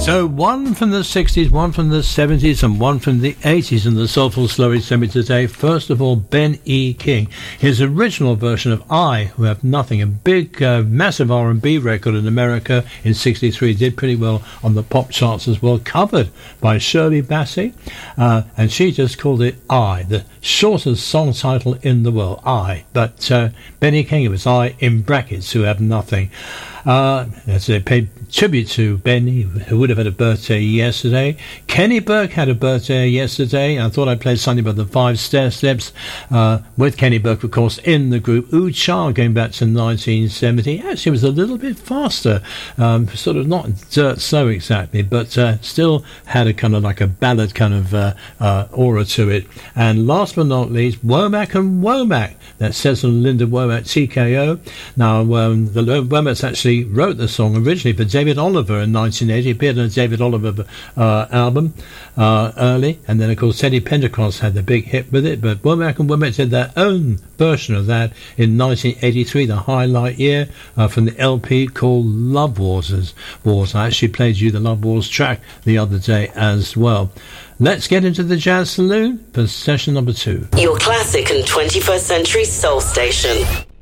So one from the 60s, one from the 70s, and one from the 80s in the Soulful Slurry Semi today. First of all, Ben E. King. His original version of I, Who Have Nothing, a big, massive R&B record in America in 63, did pretty well on the pop charts as well, covered by Shirley Bassey, and she just called it I, the shortest song title in the world, I. But Ben E. King, it was I in brackets, Who Have Nothing. As they paid tribute to Benny, who would have had a birthday yesterday. Kenny Burke had a birthday yesterday. I thought I'd play something about the 5 Steps with Kenny Burke, of course, in the group Ooh Cha, going back to 1970. Actually, it was a little bit faster, sort of not dirt slow exactly, but still had a kind of like a ballad kind of aura to it. And last but not least, Womack and Womack. That's Cecil and Linda Womack, TKO. Now, the Womacks actually wrote the song originally for David Oliver in 1980. It appeared on a David Oliver album early, and then of course Teddy Pendergrass had the big hit with it, but Womack and Womack did their own version of that in 1983, the highlight year, from the LP called Love Wars. I actually played you the Love Wars track the other day as well. Let's get into the Jazz Saloon for session number 2. Your classic and 21st century soul station.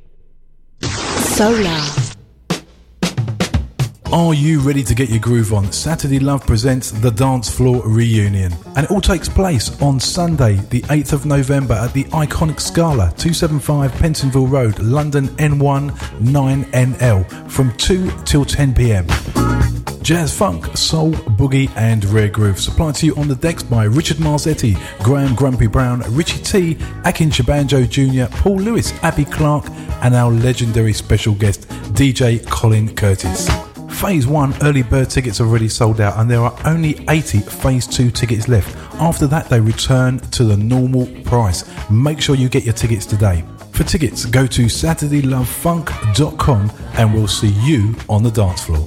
Solar. Are you ready to get your groove on? Saturday Love presents the Dance Floor Reunion, and it all takes place on Sunday the 8th of November at the iconic Scala, 275 Pentonville Road, London N1 9NL, from 2 till 10 p.m. Jazz, funk, soul, boogie and rare groove supplied to you on the decks by Richard Marzetti, Graham Grumpy Brown, Richie T, Akin Shabanjo Jr., Paul Lewis, Abby Clark and our legendary special guest DJ Colin Curtis. Phase 1 early bird tickets are already sold out and there are only 80 Phase 2 tickets left. After that they return to the normal price. Make sure you get your tickets today. For tickets, go to SaturdayLoveFunk.com and we'll see you on the dance floor.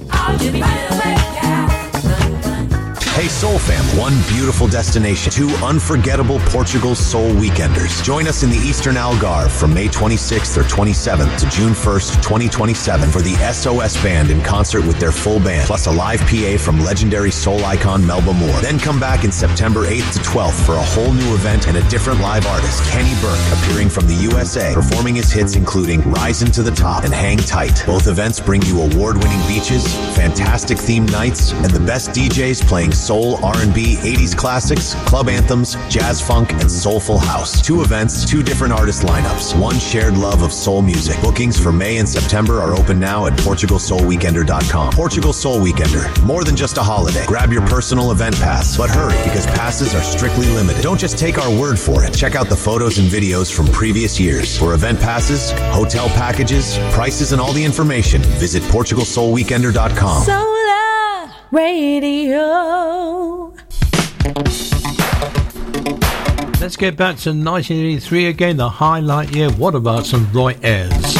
Hey Soul Fam, one beautiful destination, 2 unforgettable Portugal Soul Weekenders. Join us in the Eastern Algarve from May 26th or 27th to June 1st, 2027 for the SOS Band in concert with their full band, plus a live PA from legendary soul icon Melba Moore. Then come back in September 8th to 12th for a whole new event and a different live artist, Kenny Burke, appearing from the USA, performing his hits including Rising to the Top and Hang Tight. Both events bring you award-winning beaches, fantastic themed nights, and the best DJs playing soul, R&B, 80s classics, club anthems, jazz funk, and soulful house. 2 events, 2 different artist lineups, 1 shared love of soul music. Bookings for May and September are open now at PortugalSoulWeekender.com. Portugal Soul Weekender, more than just a holiday. Grab your personal event pass, but hurry because passes are strictly limited. Don't just take our word for it. Check out the photos and videos from previous years. For event passes, hotel packages, prices, and all the information, visit PortugalSoulWeekender.com. Solar Radio. Let's get back to 1983 again, the highlight year. What about some Roy Ayers?